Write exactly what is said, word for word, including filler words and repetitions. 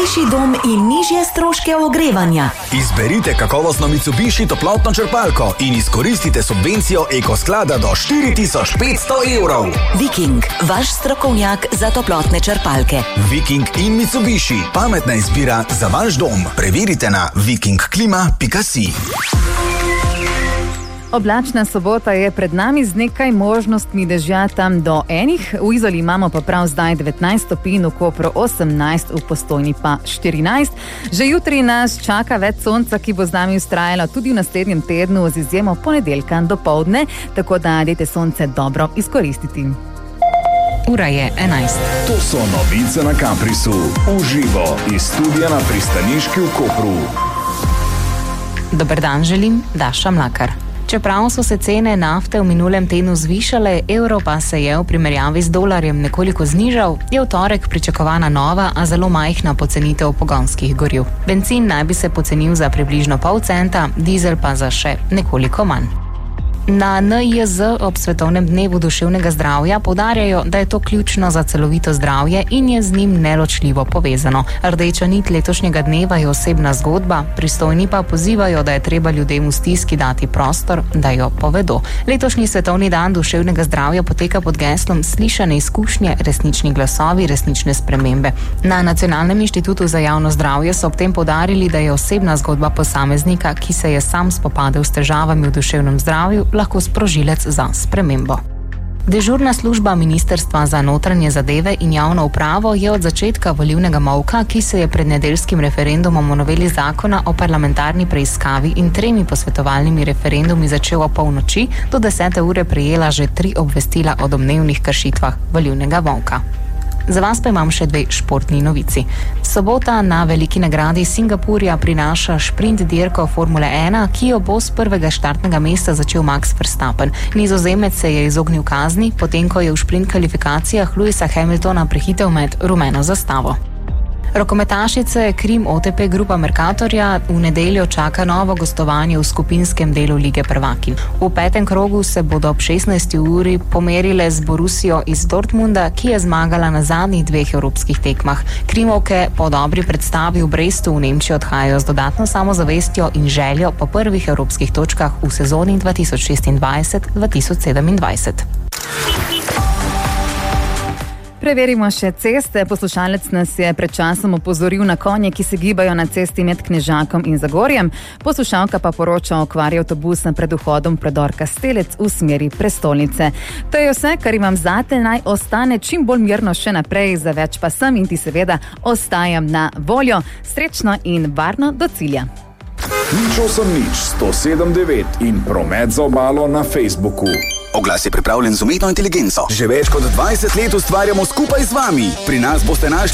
cenejši dom in nižje stroške ogrevanja. Izberite kakovostno Mitsubishi toplotno črpalko in izkoristite subvencijo Ekosklada do štiri tisoč petsto evrov. Viking, vaš strokovnjak za toplotne črpalke. Viking in Mitsubishi, pametna izbira za vaš dom. Preverite na viking klima pika si. Oblačna sobota je pred nami z nekaj možnostmi dežja tam do enih. V Izoli imamo pa prav zdaj devetnajst stopinj, v Kopru osemnajst, v Postojni pa štirinajst. Že jutri nas čaka več sonca, ki bo z nami vztrajalo tudi v naslednjem tednu z izjemo ponedeljka dopoldne, tako da dajte sonce dobro izkoristiti. Ura je enajst. To so novice na Kamprisu. Uživo iz studia na Pristaniški v Kopru. Dober dan želim, Daša Mlakar. Čeprav so se cene nafte v minulem tednu zvišale, evro pa se je v primerjavi z dolarjem nekoliko znižal, je v torek pričakovana nova, a zelo majhna pocenitev pogonskih goriv. Bencin naj bi se pocenil za približno pol centa, dizel pa za še nekoliko manj. Na en j z ob Svetovnem dnevu duševnega zdravja poudarjajo, da je to ključno za celovito zdravje in je z njim neločljivo povezano. Rdeča nit letošnjega dneva je osebna zgodba, pristojni pa pozivajo, da je treba ljudem v stiski dati prostor, da jo povedo. Letošnji Svetovni dan duševnega zdravja poteka pod geslom Slišane izkušnje, resnični glasovi, resnične spremembe. Na Nacionalnem inštitutu za javno zdravje so ob tem poudarili, da je osebna zgodba posameznika, ki se je sam spopadel s težavami v duševnem zdravju, lahko sprožilec za spremembo. Dežurna služba Ministrstva za notranje zadeve in javno upravo je od začetka volilnega molka, ki se je pred nedeljskim referendumom o noveli zakona o parlamentarni preiskavi in tremi posvetovalnimi referendumi začel o polnoči, do desete ure prejela že tri obvestila o domnevnih kršitvah volilnega molka. Za vas pa imam še dve športni novici. Sobota na veliki nagradi Singapurja prinaša šprint dirko Formule ena, ki jo bo z prvega štartnega mesta začel Max Verstappen. Nizozemec se je izognil kazni, potem ko je v šprint kvalifikacijah Lewisa Hamiltona prehitel med rumeno zastavo. Rokometašice Krim O T P Grupa Mercatorja v nedeljo čaka novo gostovanje v skupinskem delu Lige prvakinj. V petem krogu se bodo ob šestnajsti uri pomerile z Borussijo iz Dortmunda, ki je zmagala na zadnjih dveh evropskih tekmah. Krimovke po dobri predstavi v Brestu v Nemčijo odhajajo z dodatno samozavestjo in željo po prvih evropskih točkah v sezoni dva tisoč šestindvajset dva tisoč sedemindvajset. Preverimo še ceste. Poslušalec nas je pred časom opozoril na konje, ki se gibajo na cesti med Knežakom in Zagorjem. Poslušalka pa poroča o okvari avtobusa pred vhodom predor Kastelec v smeri prestolnice. To je vse, kar imam zate. Naj ostane čim bolj mirno še naprej, za več pa sem in ti seveda ostajam na voljo. Srečno in varno do cilja. Nič osem nič sto sedem devet in promet za obalo na Facebooku. Oglas je pripravljen z umetno inteligenco. Že več kot dvajset let ustvarjamo skupaj z vami. Pri nas boste našli